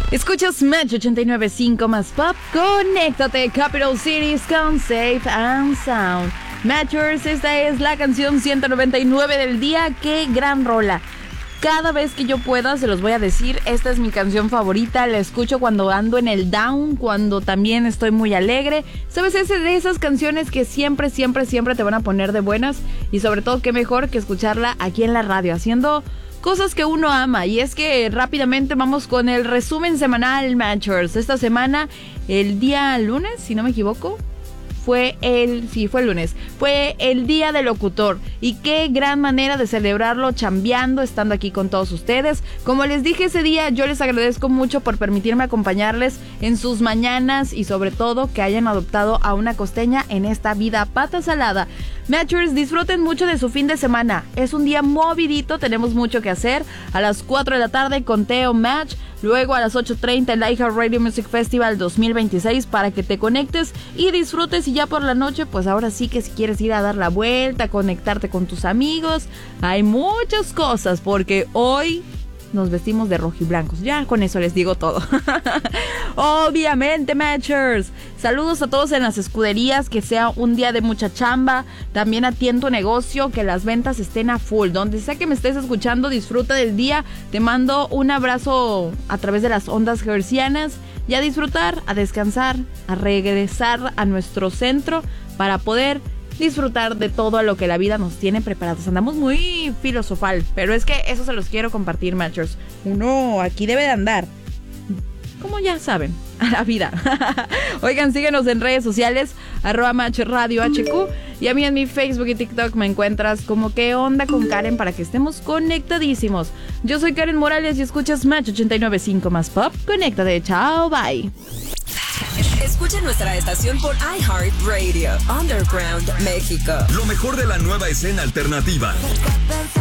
Escuchas Match 89.5 más pop. Conéctate, Capital Cities con Safe and Sound. Matchers, esta es la canción 199 del día. ¡Qué gran rola! Cada vez que yo pueda se los voy a decir, esta es mi canción favorita, la escucho cuando ando en el down, cuando también estoy muy alegre. ¿Sabes? Es de esas canciones que siempre te van a poner de buenas, y sobre todo qué mejor que escucharla aquí en la radio, haciendo cosas que uno ama. Y es que rápidamente vamos con el resumen semanal, Matchers. Esta semana, el día lunes, si no me equivoco, fue el lunes. Fue el día del locutor. Y qué gran manera de celebrarlo chambeando, estando aquí con todos ustedes. Como les dije ese día, yo les agradezco mucho por permitirme acompañarles en sus mañanas y sobre todo que hayan adoptado a una costeña en esta vida pata salada. Matchers, disfruten mucho de su fin de semana. Es un día movidito, tenemos mucho que hacer. A las 4 de la tarde conteo Match. Luego a las 8:30 el iHeartRadio Music Festival 2026 para que te conectes y disfrutes. Y ya por la noche, pues ahora sí que si quieres ir a dar la vuelta, conectarte con tus amigos, hay muchas cosas porque hoy nos vestimos de rojiblancos. Ya con eso les digo todo. Obviamente, Matchers. Saludos a todos en las escuderías, que sea un día de mucha chamba. También a ti en tu negocio, que las ventas estén a full. Donde sea que me estés escuchando, disfruta del día. Te mando un abrazo a través de las ondas hercianas. Y a disfrutar, a descansar, a regresar a nuestro centro para poder disfrutar de todo a lo que la vida nos tiene preparados. Andamos muy filosofal, pero es que eso se los quiero compartir, Matchers. Uno aquí debe de andar, como ya saben, a la vida. Oigan, síguenos en redes sociales, @MatchRadioHQ. Y a mí en mi Facebook y TikTok me encuentras como ¿Qué onda con Karen? Para que estemos conectadísimos. Yo soy Karen Morales y escuchas Match 89.5 más pop. Conéctate, chao, bye. Escucha nuestra estación por iHeartRadio, Underground, México. Lo mejor de la nueva escena alternativa.